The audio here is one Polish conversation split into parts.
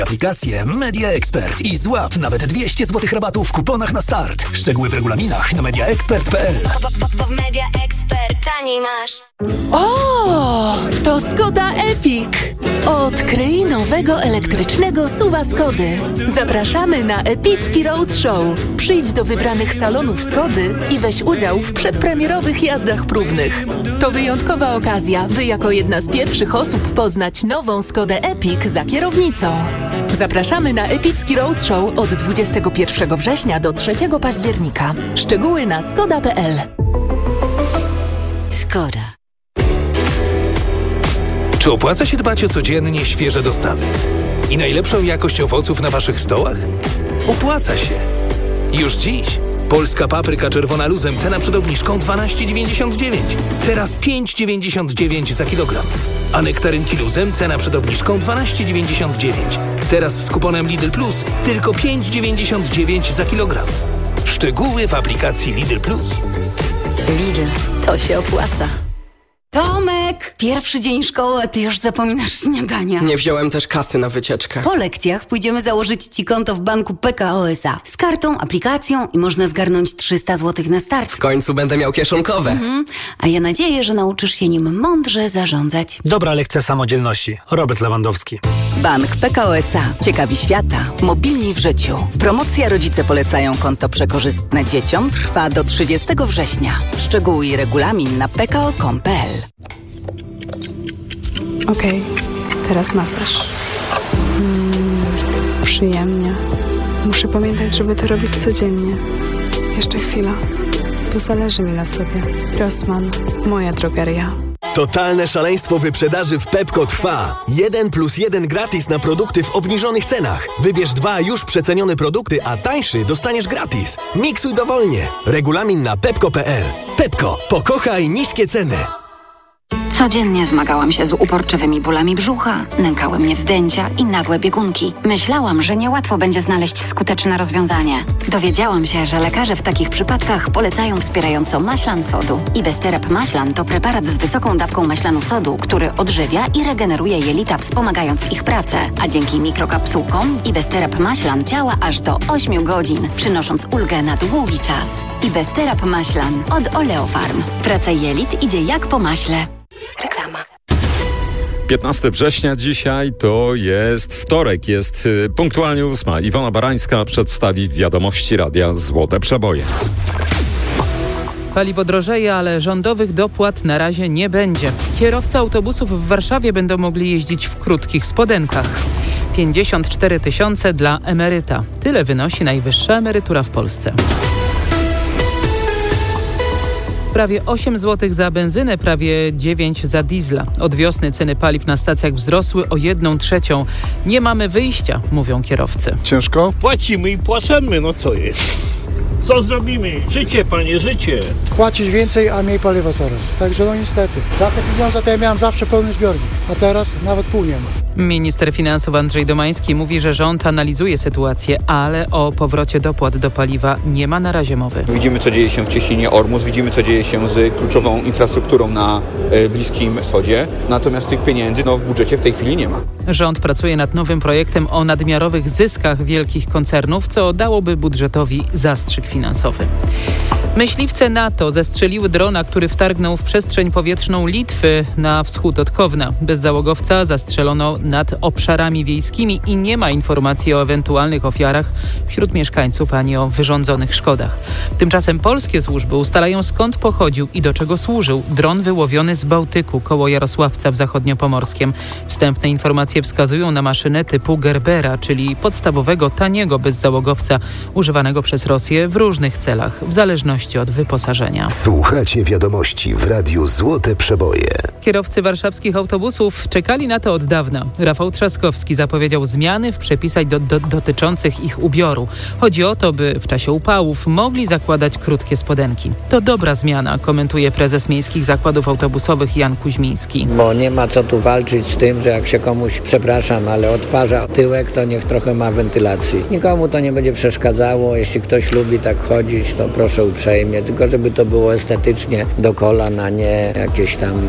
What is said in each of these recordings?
aplikację Media Expert i złap nawet 200 zł rabatu w kuponach na start. Szczegóły w regulaminach na mediaexpert.pl. Bo w Media Expert taniej masz. O, to Skoda Epic. Odkryj nowego elektrycznego SUV-a Skody. Zapraszamy na epicki roadshow. Przyjdź do wybranych salonów Skody i weź udział w przedpremierowych jazdach próbnych. To wyjątkowa okazja, by jako jedna z pierwszych osób poznać nową Skodę Epic za kierownicą. Zapraszamy na epicki roadshow od 21 września do 3 października. Szczegóły na skoda.pl. Skoda. Czy opłaca się dbać o codziennie świeże dostawy i najlepszą jakość owoców na waszych stołach? Opłaca się. Już dziś polska papryka czerwona luzem, cena przed obniżką 12,99. Teraz 5,99 za kilogram. A nektarynki luzem, cena przed obniżką 12,99. Teraz z kuponem Lidl Plus tylko 5,99 za kilogram. Szczegóły w aplikacji Lidl Plus. Lidl, to się opłaca. Tomek! Pierwszy dzień szkoły, a ty już zapominasz śniadania. Nie wziąłem też kasy na wycieczkę. Po lekcjach pójdziemy założyć ci konto w banku PKO SA. Z kartą, aplikacją i można zgarnąć 300 zł na start. W końcu będę miał kieszonkowe. A ja nadzieję, że nauczysz się nim mądrze zarządzać. Dobra lekcja samodzielności. Robert Lewandowski. Bank PKO SA. Ciekawi świata. Mobilni w życiu. Promocja Rodzice polecają konto przekorzystne dzieciom trwa do 30 września. Szczegóły i regulamin na pko.com.pl. Okej, teraz masaż. Przyjemnie. Muszę pamiętać, żeby to robić codziennie. Jeszcze chwila, bo zależy mi na sobie. Rossmann, moja drogeria. Totalne szaleństwo wyprzedaży w Pepco trwa. 1+1 gratis na produkty w obniżonych cenach. Wybierz 2 już przecenione produkty, a tańszy dostaniesz gratis. Miksuj dowolnie. Regulamin na pepco.pl. Pepco. Pokochaj niskie ceny. Codziennie zmagałam się z uporczywymi bólami brzucha, nękały mnie wzdęcia i nagłe biegunki. Myślałam, że niełatwo będzie znaleźć skuteczne rozwiązanie. Dowiedziałam się, że lekarze w takich przypadkach polecają wspierająco maślan sodu. Ibesterap maślan to preparat z wysoką dawką maślanu sodu, który odżywia i regeneruje jelita, wspomagając ich pracę. A dzięki mikrokapsułkom Ibesterap maślan działa aż do 8 godzin, przynosząc ulgę na długi czas. Ibesterap maślan od Oleofarm. Praca jelit idzie jak po maśle. Reklama. 15 września dzisiaj to jest wtorek, jest punktualnie 8. Iwona Barańska przedstawi wiadomości Radia Złote Przeboje. Paliwo drożeje, ale rządowych dopłat na razie nie będzie. Kierowcy autobusów w Warszawie będą mogli jeździć w krótkich spodenkach. 54 000 dla emeryta. Tyle wynosi najwyższa emerytura w Polsce. Prawie 8 zł za benzynę, prawie 9 za diesla. Od wiosny ceny paliw na stacjach wzrosły o 1/3. Nie mamy wyjścia, mówią kierowcy. Ciężko? Płacimy i płaczemy, no co jest? Co zrobimy? Życie, panie, życie. Płacić więcej, a mniej paliwa coraz. Także no niestety. Za te pieniądze to ja miałem zawsze pełny zbiornik, a teraz nawet pół nie ma. Minister finansów Andrzej Domański mówi, że rząd analizuje sytuację, ale o powrocie dopłat do paliwa nie ma na razie mowy. Widzimy, co dzieje się w Cieśninie Ormus, widzimy, co dzieje się z kluczową infrastrukturą na Bliskim Wschodzie. Natomiast tych pieniędzy w budżecie w tej chwili nie ma. Rząd pracuje nad nowym projektem o nadmiarowych zyskach wielkich koncernów, co dałoby budżetowi zastrzyk finansowy. Myśliwce NATO zestrzeliły drona, który wtargnął w przestrzeń powietrzną Litwy na wschód od Kowna. Bezzałogowca zastrzelono nad obszarami wiejskimi i nie ma informacji o ewentualnych ofiarach wśród mieszkańców ani o wyrządzonych szkodach. Tymczasem polskie służby ustalają, skąd pochodził i do czego służył dron wyłowiony z Bałtyku koło Jarosławca w Zachodniopomorskiem. Wstępne informacje wskazują na maszynę typu Gerbera, czyli podstawowego, taniego bezzałogowca używanego przez Rosję w różnych celach, w zależności od wyposażenia. Słuchacie wiadomości w Radiu Złote Przeboje. Kierowcy warszawskich autobusów czekali na to od dawna. Rafał Trzaskowski zapowiedział zmiany w przepisach dotyczących ich ubioru. Chodzi o to, by w czasie upałów mogli zakładać krótkie spodenki. To dobra zmiana, komentuje prezes Miejskich Zakładów Autobusowych Jan Kuźmiński. Bo nie ma co tu walczyć z tym, że jak się komuś, przepraszam, ale odparza tyłek, to niech trochę ma wentylacji. Nikomu to nie będzie przeszkadzało. Jeśli ktoś lubi tak chodzić, to proszę uprzejmie. Tylko żeby to było estetycznie do kolan, a nie jakieś tam dziwne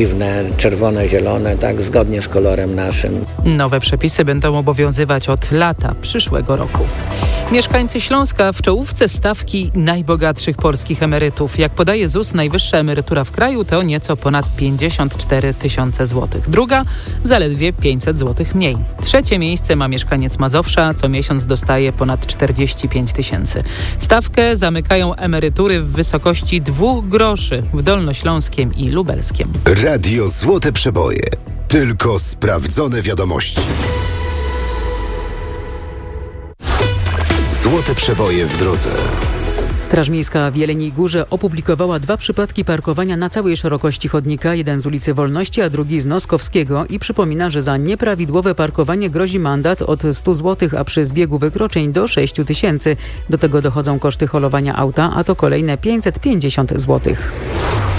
dziwne, czerwone, zielone, tak zgodnie z kolorem naszym. Nowe przepisy będą obowiązywać od lata przyszłego roku. Mieszkańcy Śląska w czołówce stawki najbogatszych polskich emerytów. Jak podaje ZUS, najwyższa emerytura w kraju to nieco ponad 54 tysiące złotych. Druga zaledwie 500 złotych mniej. Trzecie miejsce ma mieszkaniec Mazowsza, co miesiąc dostaje ponad 45 tysięcy. Stawkę zamykają emerytury w wysokości 2 groszy w Dolnośląskiem i Lubelskiem. Radio Złote Przeboje. Tylko sprawdzone wiadomości. Złote Przeboje w drodze. Straż Miejska w Jeleniej Górze opublikowała 2 przypadki parkowania na całej szerokości chodnika, jeden z ulicy Wolności, a drugi z Noskowskiego i przypomina, że za nieprawidłowe parkowanie grozi mandat od 100 zł, a przy zbiegu wykroczeń do 6 tysięcy. Do tego dochodzą koszty holowania auta, a to kolejne 550 zł.